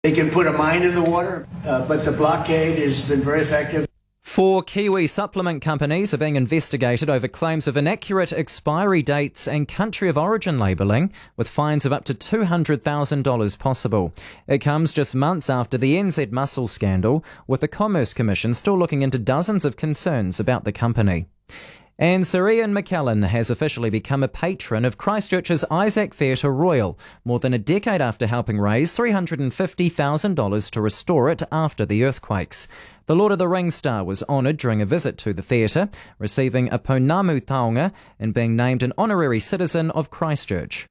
They can put a mine in the water, but the blockade has been very effective. 4 Kiwi supplement companies are being investigated over claims of inaccurate expiry dates and country of origin labelling, with fines of up to $200,000 possible. It comes just months after the NZ Mussel scandal, with the Commerce Commission still looking into dozens of concerns about the company. And Sir Ian McKellen has officially become a patron of Christchurch's Isaac Theatre Royal, more than a decade after helping raise $350,000 to restore it after the earthquakes. The Lord of the Rings star was honoured during a visit to the theatre, receiving a Pounamu taonga and being named an honorary citizen of Christchurch.